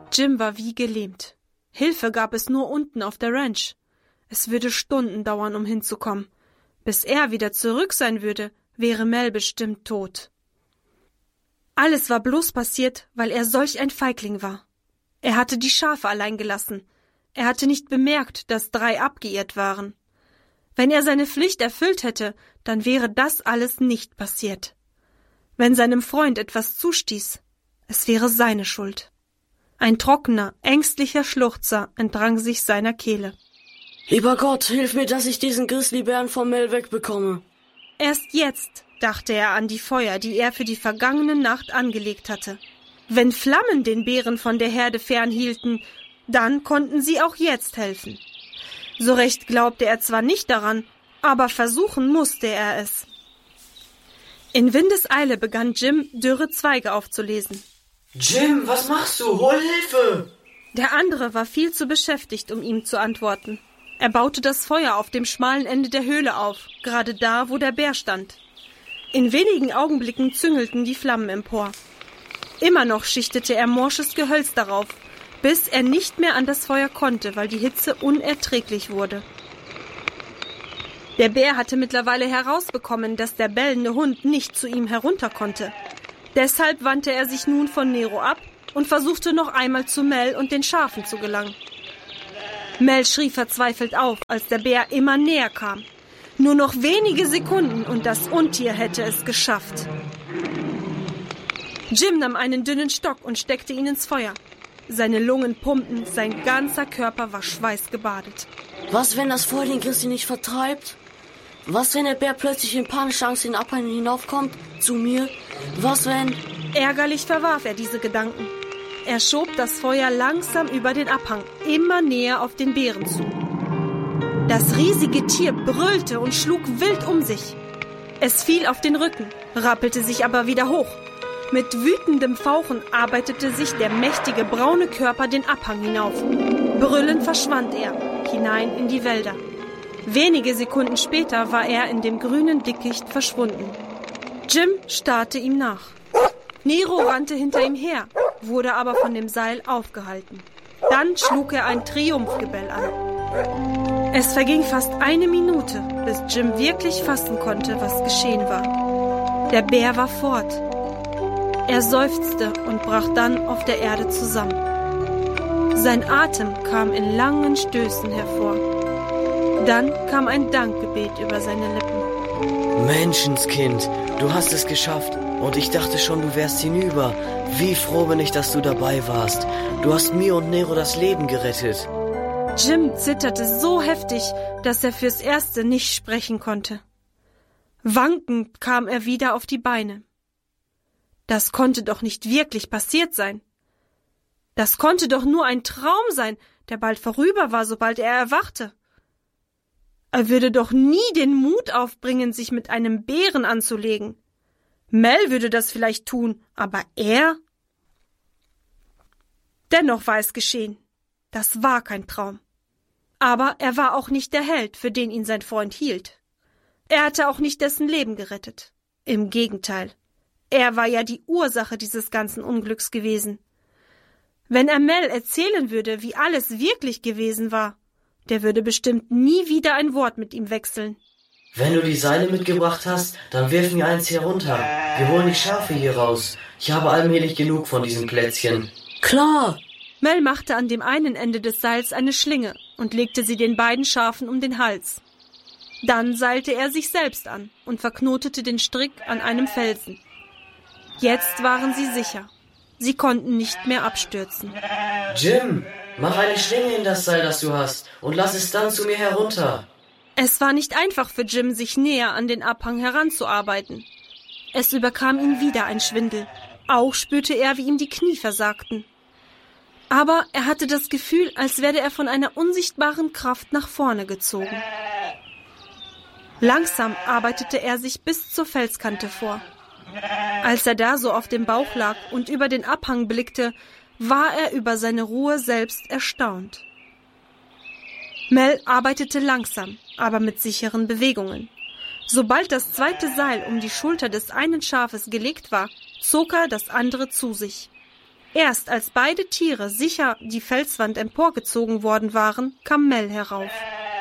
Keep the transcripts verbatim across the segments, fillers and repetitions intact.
Jim war wie gelähmt. Hilfe gab es nur unten auf der Ranch. Es würde Stunden dauern, um hinzukommen. Bis er wieder zurück sein würde, wäre Mel bestimmt tot. Alles war bloß passiert, weil er solch ein Feigling war. Er hatte die Schafe allein gelassen. Er hatte nicht bemerkt, dass drei abgeirrt waren. Wenn er seine Pflicht erfüllt hätte, dann wäre das alles nicht passiert. Wenn seinem Freund etwas zustieß, es wäre seine Schuld. Ein trockener, ängstlicher Schluchzer entrang sich seiner Kehle. Lieber Gott, hilf mir, dass ich diesen Grizzlybären vom Mel wegbekomme. Erst jetzt dachte er an die Feuer, die er für die vergangene Nacht angelegt hatte. Wenn Flammen den Bären von der Herde fernhielten, dann konnten sie auch jetzt helfen. So recht glaubte er zwar nicht daran, aber versuchen musste er es. In Windeseile begann Jim, dürre Zweige aufzulesen. Jim, was machst du? Hol Hilfe! Der andere war viel zu beschäftigt, um ihm zu antworten. Er baute das Feuer auf dem schmalen Ende der Höhle auf, gerade da, wo der Bär stand. In wenigen Augenblicken züngelten die Flammen empor. Immer noch schichtete er morsches Gehölz darauf, bis er nicht mehr an das Feuer konnte, weil die Hitze unerträglich wurde. Der Bär hatte mittlerweile herausbekommen, dass der bellende Hund nicht zu ihm herunter konnte. Deshalb wandte er sich nun von Nero ab und versuchte noch einmal zu Mel und den Schafen zu gelangen. Mel schrie verzweifelt auf, als der Bär immer näher kam. Nur noch wenige Sekunden und das Untier hätte es geschafft. Jim nahm einen dünnen Stock und steckte ihn ins Feuer. Seine Lungen pumpten, sein ganzer Körper war schweißgebadet. Was, wenn das Feuer den Grizzly nicht vertreibt? Was, wenn der Bär plötzlich in panischer Angst den Abhang hinaufkommt? Zu mir? Was, wenn... Ärgerlich verwarf er diese Gedanken. Er schob das Feuer langsam über den Abhang, immer näher auf den Bären zu. Das riesige Tier brüllte und schlug wild um sich. Es fiel auf den Rücken, rappelte sich aber wieder hoch. Mit wütendem Fauchen arbeitete sich der mächtige braune Körper den Abhang hinauf. Brüllend verschwand er, hinein in die Wälder. Wenige Sekunden später war er in dem grünen Dickicht verschwunden. Jim starrte ihm nach. Nero rannte hinter ihm her, wurde aber von dem Seil aufgehalten. Dann schlug er ein Triumphgebell an. Es verging fast eine Minute, bis Jim wirklich fassen konnte, was geschehen war. Der Bär war fort. Er seufzte und brach dann auf der Erde zusammen. Sein Atem kam in langen Stößen hervor. Dann kam ein Dankgebet über seine Lippen. Menschenskind, du hast es geschafft. Und ich dachte schon, du wärst hinüber. Wie froh bin ich, dass du dabei warst. Du hast mir und Nero das Leben gerettet. Jim zitterte so heftig, dass er fürs Erste nicht sprechen konnte. Wankend kam er wieder auf die Beine. Das konnte doch nicht wirklich passiert sein. Das konnte doch nur ein Traum sein, der bald vorüber war, sobald er erwachte. Er würde doch nie den Mut aufbringen, sich mit einem Bären anzulegen. Mel würde das vielleicht tun, aber er? Dennoch war es geschehen. Das war kein Traum. Aber er war auch nicht der Held, für den ihn sein Freund hielt. Er hatte auch nicht dessen Leben gerettet. Im Gegenteil. Er war ja die Ursache dieses ganzen Unglücks gewesen. Wenn er Mel erzählen würde, wie alles wirklich gewesen war, der würde bestimmt nie wieder ein Wort mit ihm wechseln. Wenn du die Seile mitgebracht hast, dann wirf mir eins hier runter. Wir holen die Schafe hier raus. Ich habe allmählich genug von diesen Plätzchen. Klar! Mel machte an dem einen Ende des Seils eine Schlinge und legte sie den beiden Schafen um den Hals. Dann seilte er sich selbst an und verknotete den Strick an einem Felsen. Jetzt waren sie sicher. Sie konnten nicht mehr abstürzen. Jim, mach eine Schlinge in das Seil, das du hast, und lass es dann zu mir herunter. Es war nicht einfach für Jim, sich näher an den Abhang heranzuarbeiten. Es überkam ihn wieder ein Schwindel. Auch spürte er, wie ihm die Knie versagten. Aber er hatte das Gefühl, als werde er von einer unsichtbaren Kraft nach vorne gezogen. Langsam arbeitete er sich bis zur Felskante vor. Als er da so auf dem Bauch lag und über den Abhang blickte, war er über seine Ruhe selbst erstaunt. Mel arbeitete langsam, aber mit sicheren Bewegungen. Sobald das zweite Seil um die Schulter des einen Schafes gelegt war, zog er das andere zu sich. Erst als beide Tiere sicher die Felswand emporgezogen worden waren, kam Mel herauf.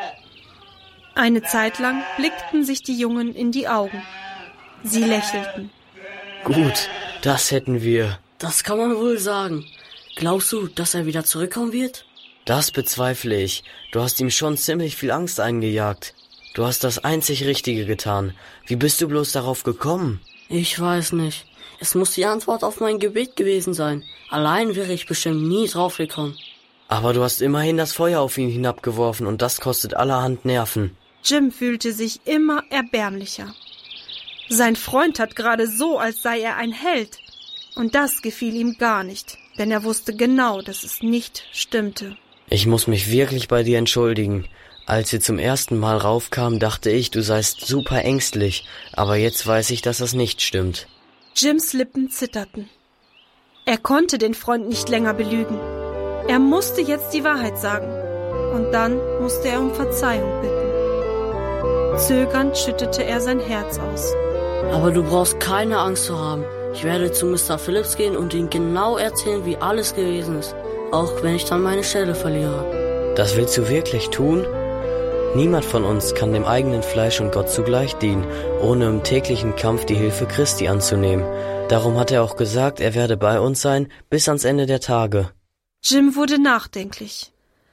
Eine Zeit lang blickten sich die Jungen in die Augen. Sie lächelten. Gut, das hätten wir. Das kann man wohl sagen. Glaubst du, dass er wieder zurückkommen wird? Das bezweifle ich. Du hast ihm schon ziemlich viel Angst eingejagt. Du hast das einzig Richtige getan. Wie bist du bloß darauf gekommen? Ich weiß nicht. Es muss die Antwort auf mein Gebet gewesen sein. Allein wäre ich bestimmt nie drauf gekommen. Aber du hast immerhin das Feuer auf ihn hinabgeworfen und das kostet allerhand Nerven. Jim fühlte sich immer erbärmlicher. Sein Freund tat gerade so, als sei er ein Held. Und das gefiel ihm gar nicht, denn er wusste genau, dass es nicht stimmte. Ich muss mich wirklich bei dir entschuldigen. Als wir zum ersten Mal raufkamen, dachte ich, du seist super ängstlich. Aber jetzt weiß ich, dass das nicht stimmt. Jims Lippen zitterten. Er konnte den Freund nicht länger belügen. Er musste jetzt die Wahrheit sagen. Und dann musste er um Verzeihung bitten. Zögernd schüttete er sein Herz aus. Aber du brauchst keine Angst zu haben. Ich werde zu Mister Phillips gehen und ihm genau erzählen, wie alles gewesen ist. Auch wenn ich dann meine Stelle verliere. Das willst du wirklich tun? Niemand von uns kann dem eigenen Fleisch und Gott zugleich dienen, ohne im täglichen Kampf die Hilfe Christi anzunehmen. Darum hat er auch gesagt, er werde bei uns sein, bis ans Ende der Tage. Jim wurde nachdenklich.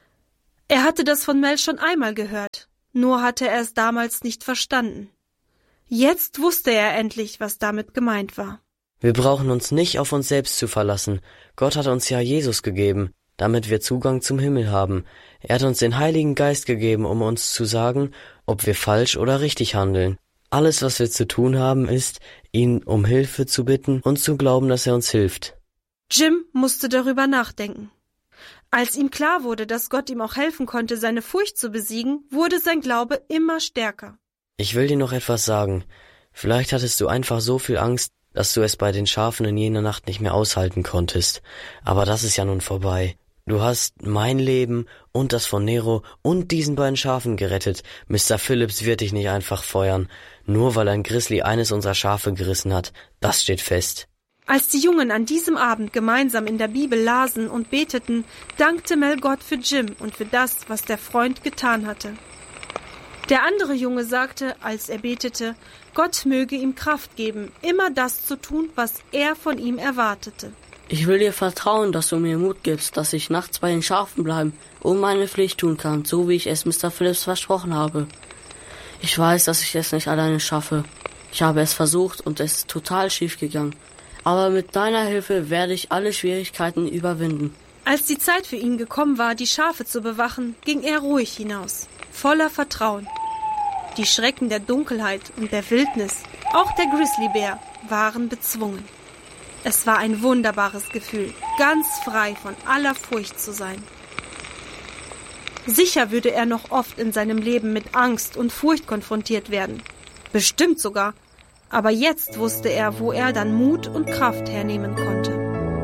Er hatte das von Mel schon einmal gehört, nur hatte er es damals nicht verstanden. Jetzt wusste er endlich, was damit gemeint war. Wir brauchen uns nicht auf uns selbst zu verlassen. Gott hat uns ja Jesus gegeben, damit wir Zugang zum Himmel haben. Er hat uns den Heiligen Geist gegeben, um uns zu sagen, ob wir falsch oder richtig handeln. Alles, was wir zu tun haben, ist, ihn um Hilfe zu bitten und zu glauben, dass er uns hilft. Jim musste darüber nachdenken. Als ihm klar wurde, dass Gott ihm auch helfen konnte, seine Furcht zu besiegen, wurde sein Glaube immer stärker. Ich will dir noch etwas sagen. Vielleicht hattest du einfach so viel Angst, dass du es bei den Schafen in jener Nacht nicht mehr aushalten konntest. Aber das ist ja nun vorbei. Du hast mein Leben und das von Nero und diesen beiden Schafen gerettet. Mister Phillips wird dich nicht einfach feuern, nur weil ein Grizzly eines unserer Schafe gerissen hat. Das steht fest. Als die Jungen an diesem Abend gemeinsam in der Bibel lasen und beteten, dankte Mel Gott für Jim und für das, was der Freund getan hatte. Der andere Junge sagte, als er betete, Gott möge ihm Kraft geben, immer das zu tun, was er von ihm erwartete. Ich will dir vertrauen, dass du mir Mut gibst, dass ich nachts bei den Schafen bleiben und meine Pflicht tun kann, so wie ich es Mister Phillips versprochen habe. Ich weiß, dass ich es nicht alleine schaffe. Ich habe es versucht und es ist total schief gegangen. Aber mit deiner Hilfe werde ich alle Schwierigkeiten überwinden. Als die Zeit für ihn gekommen war, die Schafe zu bewachen, ging er ruhig hinaus, voller Vertrauen. Die Schrecken der Dunkelheit und der Wildnis, auch der Grizzlybär, waren bezwungen. Es war ein wunderbares Gefühl, ganz frei von aller Furcht zu sein. Sicher würde er noch oft in seinem Leben mit Angst und Furcht konfrontiert werden. Bestimmt sogar. Aber jetzt wusste er, wo er dann Mut und Kraft hernehmen konnte.